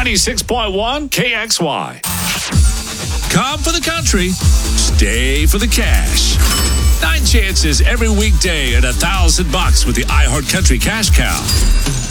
96.1 KXY. Come for the country, stay for the cash. 9 chances every weekday at $1,000 with the iHeart Country Cash Cow.